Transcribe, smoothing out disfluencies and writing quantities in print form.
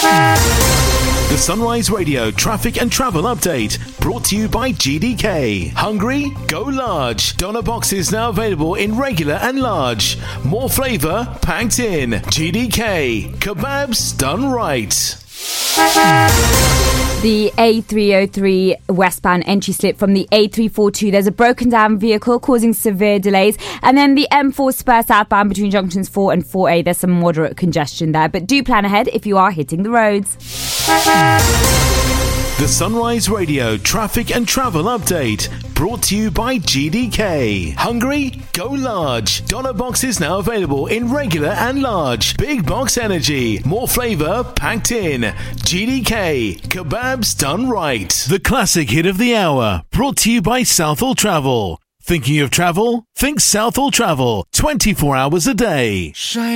The Sunrise Radio traffic and travel update brought to you by GDK. Hungry? Go large. Doner boxes now available in regular and large. More flavour packed in. GDK. Kebabs done right. The A303 westbound entry slip from the A342. There's a broken down vehicle causing severe delays. And then the M4 spur southbound between junctions 4 and 4A. There's some moderate congestion there. But do plan ahead if you are hitting the roads. The Sunrise Radio traffic and travel update brought to you by GDK. Hungry? Go large. Doner boxes now available in regular and large. Big box energy. More flavour packed in. GDK. Kebabs done right. The classic hit of the hour brought to you by Southall Travel. Thinking of travel? Think Southall Travel. 24 hours a day.